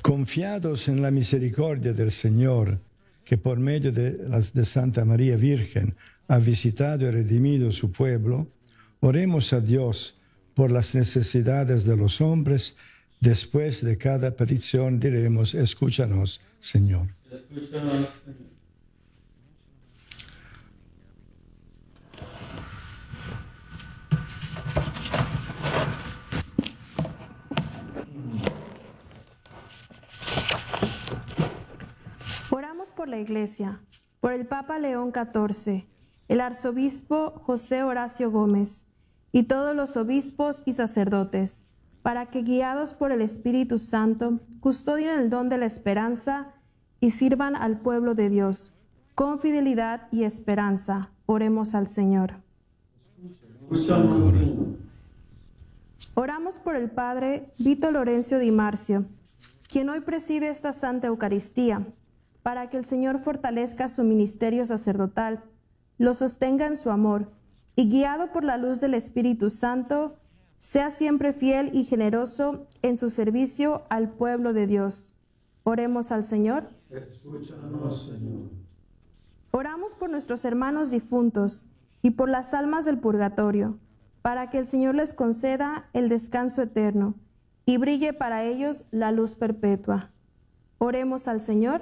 Confiados en la misericordia del Señor, que por medio de Santa María Virgen ha visitado y redimido su pueblo, oremos a Dios por las necesidades de los hombres. Después de cada petición diremos: escúchanos, Señor. Escúchanos, Señor. Oramos por la Iglesia, por el Papa León XIV, el Arzobispo José Horacio Gómez y todos los obispos y sacerdotes, para que, guiados por el Espíritu Santo, custodien el don de la esperanza y sirvan al pueblo de Dios con fidelidad y esperanza. Oremos al Señor. Escúchanos, Señor. Oramos por el Padre Vito Lorenzo Di Marcio, quien hoy preside esta Santa Eucaristía, para que el Señor fortalezca su ministerio sacerdotal, lo sostenga en su amor y, guiado por la luz del Espíritu Santo, sea siempre fiel y generoso en su servicio al pueblo de Dios. Oremos al Señor. Escúchanos, Señor. Oramos por nuestros hermanos difuntos y por las almas del purgatorio, para que el Señor les conceda el descanso eterno y brille para ellos la luz perpetua. Oremos al Señor.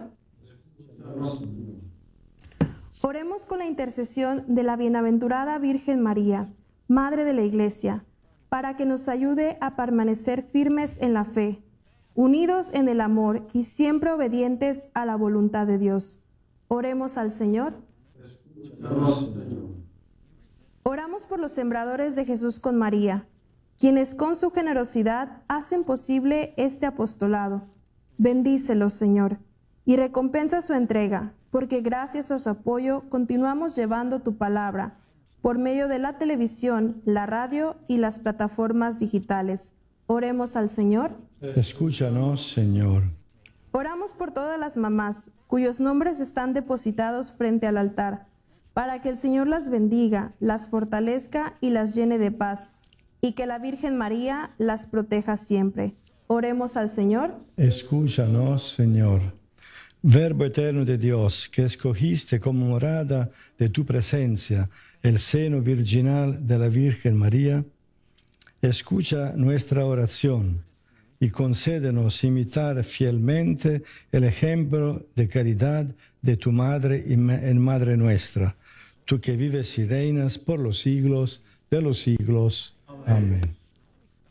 Oremos con la intercesión de la bienaventurada Virgen María, Madre de la Iglesia, para que nos ayude a permanecer firmes en la fe, unidos en el amor y siempre obedientes a la voluntad de Dios. Oremos al Señor. Escúchanos, Señor. Oramos por los sembradores de Jesús con María, quienes con su generosidad hacen posible este apostolado. Bendícelos, Señor, y recompensa su entrega, porque gracias a su apoyo continuamos llevando tu palabra por medio de la televisión, la radio y las plataformas digitales. Oremos al Señor. Escúchanos, Señor. Oramos por todas las mamás cuyos nombres están depositados frente al altar, para que el Señor las bendiga, las fortalezca y las llene de paz, y que la Virgen María las proteja siempre. Oremos al Señor. Escúchanos, Señor. Verbo eterno de Dios, que escogiste como morada de tu presencia el seno virginal de la Virgen María, escucha nuestra oración y concédenos imitar fielmente el ejemplo de caridad de tu Madre y Madre nuestra, tú que vives y reinas por los siglos de los siglos. Amén.